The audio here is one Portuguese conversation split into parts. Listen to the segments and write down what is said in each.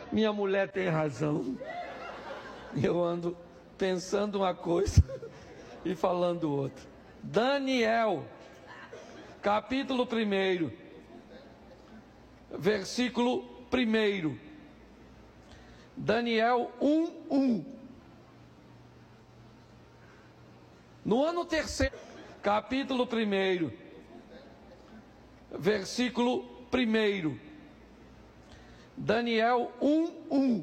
Minha mulher tem razão. Eu ando pensando uma coisa e falando outra. Daniel, capítulo 1, versículo 1. Daniel 1:1. No ano terceiro, capítulo 1, versículo 1. Daniel 1:1.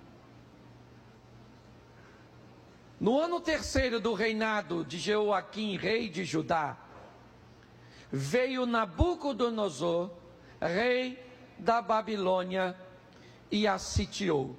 No ano terceiro do reinado de Jeoaquim, rei de Judá, veio Nabucodonosor, rei da Babilônia, e a sitiou.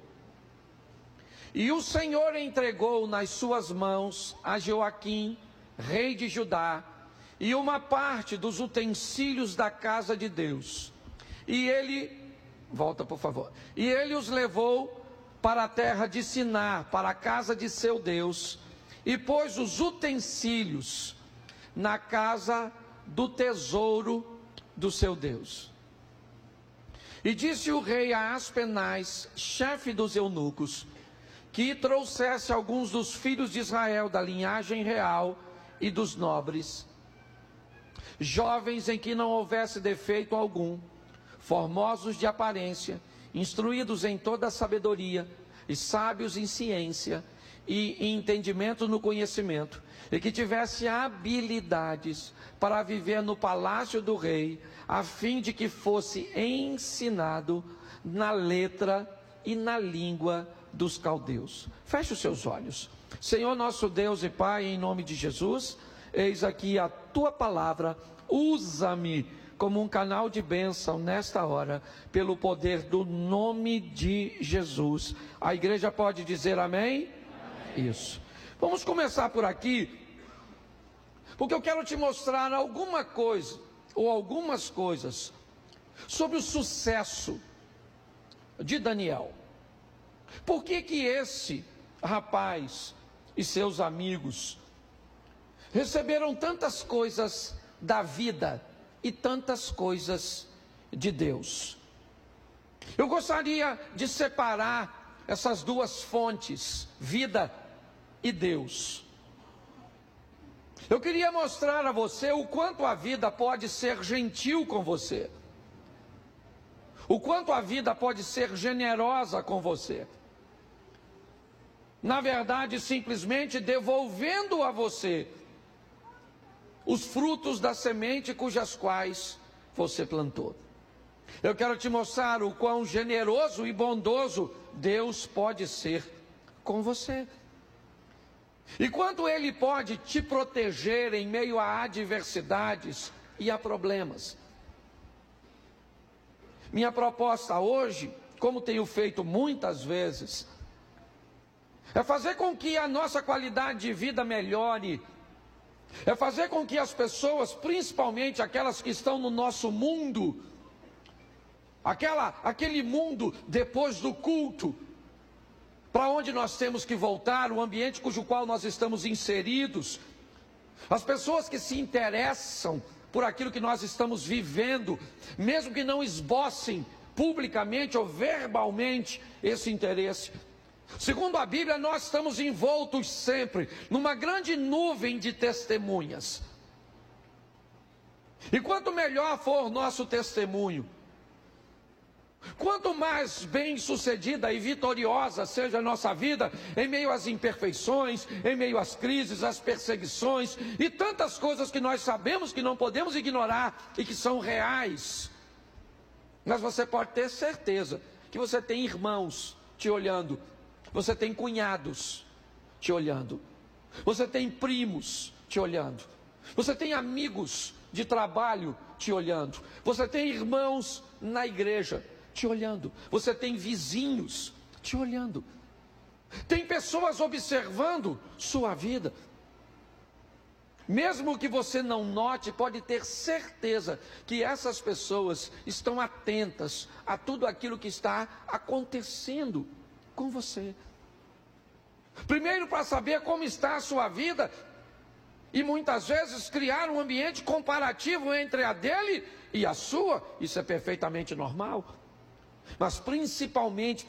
E o Senhor entregou nas suas mãos a Jeoaquim, rei de Judá, e uma parte dos utensílios da casa de Deus. E ele, volta por favor, e ele os levou para a terra de Siná, para a casa de seu Deus, e pôs os utensílios na casa do tesouro do seu Deus. E disse o rei a Aspenaz, chefe dos eunucos, que trouxesse alguns dos filhos de Israel da linhagem real e dos nobres, jovens em que não houvesse defeito algum, formosos de aparência, instruídos em toda a sabedoria, e sábios em ciência, e em entendimento no conhecimento, e que tivesse habilidades para viver no palácio do rei, a fim de que fosse ensinado na letra e na língua dos caldeus. Feche os seus olhos. Senhor nosso Deus e Pai, em nome de Jesus, eis aqui a tua palavra, usa-me como um canal de bênção nesta hora, pelo poder do nome de Jesus. A igreja pode dizer amém? Amém. Isso. Vamos começar por aqui, porque eu quero te mostrar alguma coisa, ou algumas coisas, sobre o sucesso de Daniel. Por que que esse rapaz e seus amigos receberam tantas coisas da vida e tantas coisas de Deus? Eu gostaria de separar essas duas fontes, vida e Deus. Eu queria mostrar a você o quanto a vida pode ser gentil com você, o quanto a vida pode ser generosa com você. Na verdade, simplesmente devolvendo a você os frutos da semente cujas quais você plantou. Eu quero te mostrar o quão generoso e bondoso Deus pode ser com você. E quanto Ele pode te proteger em meio a adversidades e a problemas. Minha proposta hoje, como tenho feito muitas vezes, é fazer com que a nossa qualidade de vida melhore, é fazer com que as pessoas, principalmente aquelas que estão no nosso mundo, aquele mundo depois do culto, para onde nós temos que voltar, o ambiente cujo qual nós estamos inseridos, as pessoas que se interessam por aquilo que nós estamos vivendo, mesmo que não esbocem publicamente ou verbalmente esse interesse. Segundo a Bíblia, nós estamos envoltos sempre numa grande nuvem de testemunhas. E quanto melhor for o nosso testemunho, quanto mais bem-sucedida e vitoriosa seja a nossa vida, em meio às imperfeições, em meio às crises, às perseguições e tantas coisas que nós sabemos que não podemos ignorar e que são reais, mas você pode ter certeza que você tem irmãos te olhando, você tem cunhados te olhando, você tem primos te olhando, você tem amigos de trabalho te olhando, você tem irmãos na igreja te olhando, você tem vizinhos te olhando, tem pessoas observando sua vida. Mesmo que você não note, pode ter certeza que essas pessoas estão atentas a tudo aquilo que está acontecendo com você. Primeiro, para saber como está a sua vida, e muitas vezes criar um ambiente comparativo entre a dele e a sua. Isso é perfeitamente normal, mas principalmente